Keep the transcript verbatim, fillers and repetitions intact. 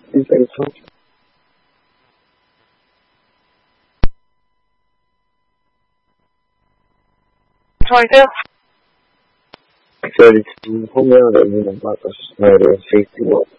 Is that a talk? twenty-two? thirty-two. Hold me on that unit block of scenario safety.